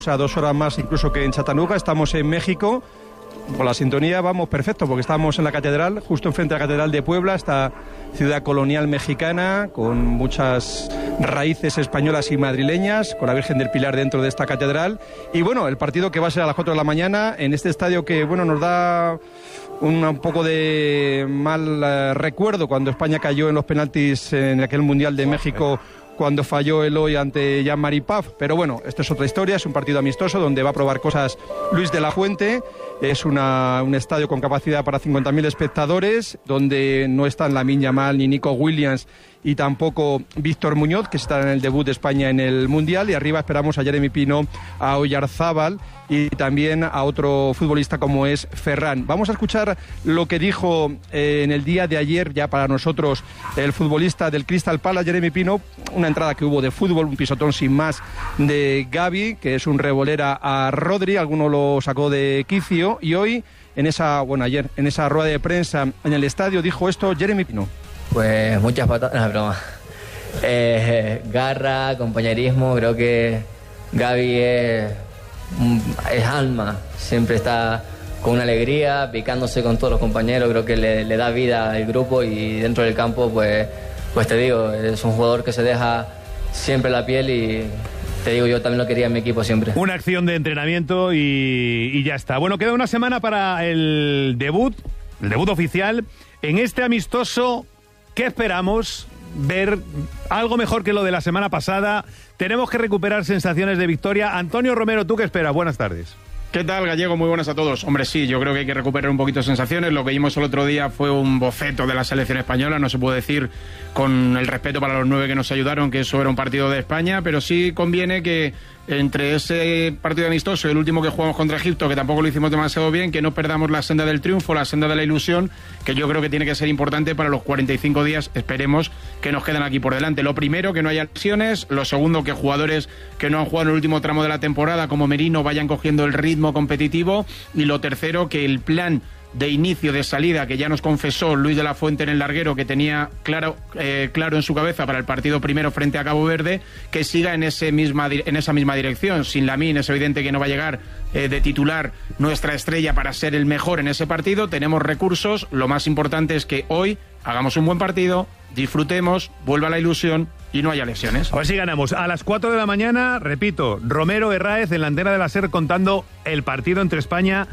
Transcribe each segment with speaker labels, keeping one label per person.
Speaker 1: o sea, 2 horas más incluso que en Chattanooga. Estamos en México. Con la sintonía vamos perfecto, porque estamos en la catedral, justo enfrente de la Catedral de Puebla, esta ciudad colonial mexicana, con muchas raíces españolas y madrileñas, con la Virgen del Pilar dentro de esta catedral. Y bueno, el partido que va a ser a las 4 de la mañana, en este estadio que, bueno, nos da un poco de mal recuerdo cuando España cayó en los penaltis en aquel Mundial de México, cuando falló Eloy ante Jean-Marie Paf. Pero bueno, esto es otra historia, es un partido amistoso donde va a probar cosas Luis de la Fuente. Es un estadio con capacidad para 50.000 espectadores, donde no están Lamine Yamal ni Nico Williams y tampoco Víctor Muñoz, que estará en el debut de España en el Mundial. Y arriba esperamos a Jeremy Pino, a Oyarzábal y también a otro futbolista como es Ferran. Vamos a escuchar lo que dijo en el día de ayer, ya para nosotros, el futbolista del Crystal Palace, Jeremy Pino. Una entrada que hubo de fútbol, un pisotón sin más de Gavi, que es un revolera a Rodri, alguno lo sacó de quicio. Y hoy, ayer, en esa rueda de prensa en el estadio, dijo esto Jeremy Pino.
Speaker 2: Pues muchas patadas, no, broma. Garra, compañerismo, creo que Gavi es alma, siempre está con una alegría, picándose con todos los compañeros, creo que le da vida al grupo, y dentro del campo, pues te digo, es un jugador que se deja siempre la piel, y te digo, yo también lo quería en mi equipo siempre.
Speaker 3: Una acción de entrenamiento y ya está. Bueno, queda una semana para el debut oficial. En este amistoso, ¿qué esperamos? Ver algo mejor que lo de la semana pasada. Tenemos que recuperar sensaciones de victoria. Antonio Romero, ¿tú qué esperas? Buenas tardes.
Speaker 4: ¿Qué tal, Gallego? Muy buenas a todos. Hombre, sí, yo creo que hay que recuperar un poquito de sensaciones. Lo que vimos el otro día fue un boceto de la selección española. No se puede decir, con el respeto para los 9 que nos ayudaron, que eso era un partido de España, pero sí conviene que entre ese partido amistoso y el último que jugamos contra Egipto, que tampoco lo hicimos demasiado bien, que no perdamos la senda del triunfo, la senda de la ilusión, que yo creo que tiene que ser importante para los 45 días, esperemos, que nos quedan aquí por delante. Lo primero, que no haya lesiones. Lo segundo, que jugadores que no han jugado en el último tramo de la temporada, como Merino, vayan cogiendo el ritmo competitivo. Y lo tercero, que el plan de inicio, de salida, que ya nos confesó Luis de la Fuente en el larguero, que tenía claro en su cabeza para el partido primero frente a Cabo Verde, que siga en esa misma dirección. Sin Lamine es evidente que no va a llegar de titular nuestra estrella para ser el mejor en ese partido. Tenemos recursos, lo más importante es que hoy hagamos un buen partido, disfrutemos, vuelva la ilusión y no haya lesiones.
Speaker 3: A ver si ganamos. A las 4 de la mañana, repito, Romero Herráez en la antena de la SER contando el partido entre España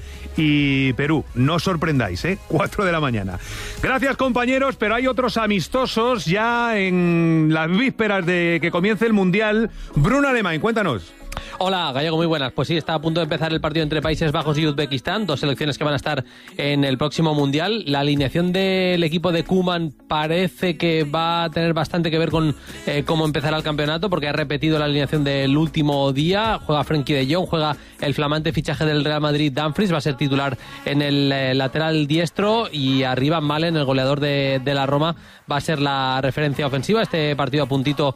Speaker 3: y Perú. No os sorprendáis, 4 de la mañana. Gracias, compañeros, pero hay otros amistosos ya en las vísperas de que comience el Mundial. Bruno Alemán, cuéntanos.
Speaker 5: Hola, Gallego, muy buenas. Pues sí, está a punto de empezar el partido entre Países Bajos y Uzbekistán, 2 selecciones que van a estar en el próximo Mundial. La alineación del equipo de Koeman parece que va a tener bastante que ver con cómo empezará el campeonato, porque ha repetido la alineación del último día. Juega Frenkie de Jong, juega el flamante fichaje del Real Madrid, Dumfries, va a ser titular en el lateral diestro, y arriba Malen, el goleador de la Roma, va a ser la referencia ofensiva. Este partido a puntito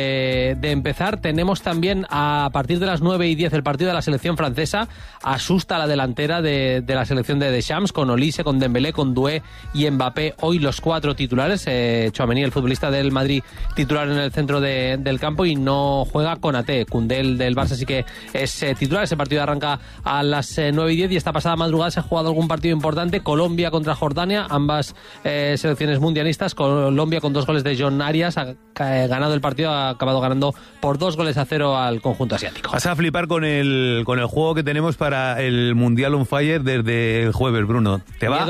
Speaker 5: de empezar. Tenemos también a partir de las 9:10 el partido de la selección francesa. Asusta a la delantera de la selección de Deschamps, con Olise, con Dembélé, con Doué y Mbappé, hoy los 4 titulares. Tchouaméni, el futbolista del Madrid, titular en el centro del campo, y no juega Konaté. Koundé, del Barça, sí que es titular. Ese partido arranca a las 9:10, y esta pasada madrugada se ha jugado algún partido importante. Colombia contra Jordania, ambas selecciones mundialistas. Colombia, con 2 goles de John Arias, ha ganado el partido, ha acabado ganando por 2-0 al conjunto asiático.
Speaker 3: Vas a flipar con el juego que tenemos para el Mundial on Fire desde el jueves, Bruno. Te va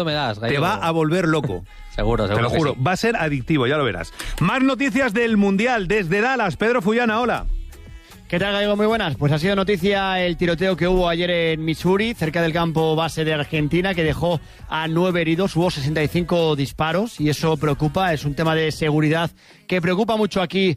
Speaker 3: a volver loco.
Speaker 5: Seguro.
Speaker 3: Te lo juro. Sí. Va a ser adictivo, ya lo verás. Más noticias del Mundial desde Dallas. Pedro Fullana, hola.
Speaker 6: ¿Qué tal, Gallego? Muy buenas. Pues ha sido noticia el tiroteo que hubo ayer en Missouri, cerca del campo base de Argentina, que dejó a 9 heridos. Hubo 65 disparos, y eso preocupa. Es un tema de seguridad que preocupa mucho aquí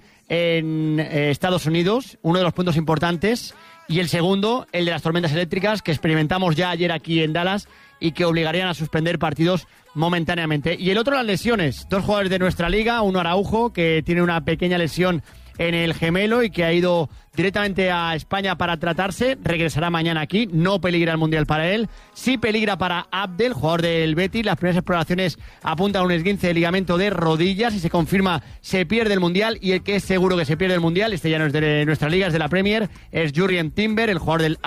Speaker 6: en Estados Unidos. Uno de los puntos importantes. Y el segundo, el de las tormentas eléctricas, que experimentamos ya ayer aquí en Dallas y que obligarían a suspender partidos momentáneamente. Y el otro, las lesiones. 2 jugadores de nuestra liga, uno Araujo, que tiene una pequeña lesión en el gemelo y que ha ido directamente a España para tratarse. Regresará mañana aquí. No peligra el Mundial para él. Sí peligra para Abdel, jugador del Betis. Las primeras exploraciones apuntan a un esguince de ligamento de rodillas. Si se confirma, se pierde el Mundial. Y el que es seguro que se pierde el Mundial, este ya no es de nuestra liga, es de la Premier, es Jurrien Timber, el jugador del